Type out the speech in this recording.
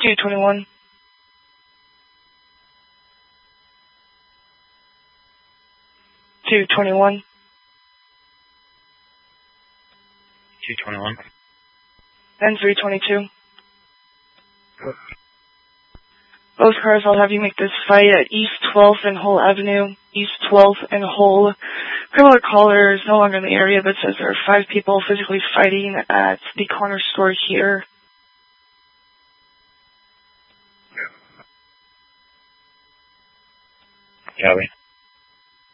221. 221. 221. And 322. Both cars, I'll have you make this fight at East 12th and Hull Avenue. East 12th and Hull. Criminal caller is no longer in the area, but says there are 5 people physically fighting at the corner store here. Copy.